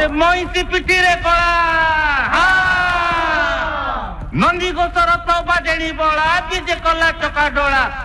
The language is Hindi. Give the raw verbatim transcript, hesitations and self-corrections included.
ମଇଁଷି ପିଠିରେ କଳା ନନ୍ଦି ଗୋସର ତ ବାଜେଣି ବଳା ବିଜେ କଲା ଚକା ଡୋଳା।